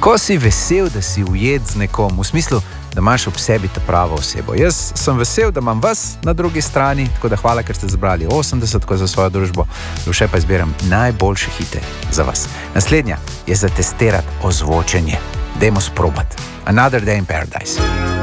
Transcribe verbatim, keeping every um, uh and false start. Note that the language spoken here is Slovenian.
Kako si vesel, da si ujet z nekom, v smislu, da imaš ob sebi ta pravo osebo. Jaz sem vesel, da imam vas na drugi strani, tako da hvala, ker ste zbrali osemdeset za svojo družbo. Še pa izbiram najboljše hite za vas. Naslednja je za testirati ozvočenje. Dajmo sprobati. Another Day in Paradise.